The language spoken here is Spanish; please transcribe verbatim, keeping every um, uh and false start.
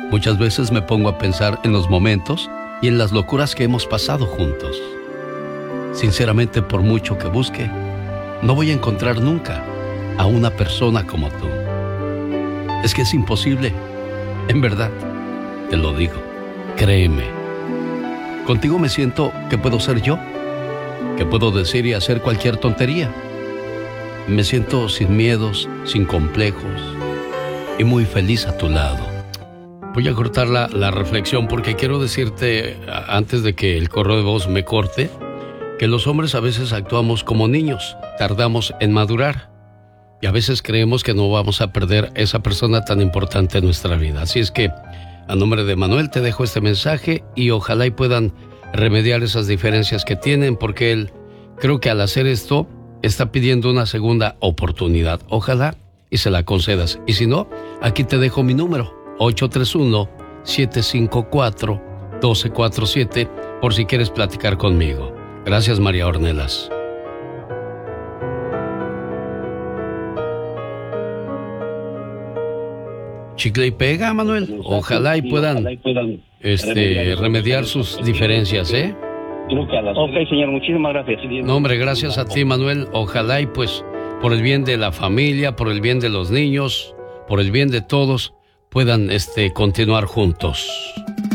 Muchas veces me pongo a pensar en los momentos y en las locuras que hemos pasado juntos. Sinceramente, por mucho que busque, no voy a encontrar nunca a una persona como tú. Es que es imposible. En verdad, te lo digo. Créeme. Contigo me siento que puedo ser yo, que puedo decir y hacer cualquier tontería. Me siento sin miedos, sin complejos y muy feliz a tu lado. Voy a cortar la, la reflexión porque quiero decirte, antes de que el correo de voz me corte, que los hombres a veces actuamos como niños, tardamos en madurar y a veces creemos que no vamos a perder esa persona tan importante en nuestra vida. Así es que, a nombre de Manuel, te dejo este mensaje y ojalá y puedan remediar esas diferencias que tienen, porque él, creo que al hacer esto, está pidiendo una segunda oportunidad. Ojalá y se la concedas. Y si no, aquí te dejo mi número, ocho tres uno, siete cinco cuatro, uno dos cuatro siete, por si quieres platicar conmigo. Gracias, María Ornelas. Chicle y pega, Manuel. Ojalá y puedan, este, remediar sus diferencias, ¿eh? Ok, señor, muchísimas gracias. No, hombre, gracias a ti, Manuel. Ojalá y pues, por el bien de la familia, por el bien de los niños, por el bien de todos, puedan, este, continuar juntos.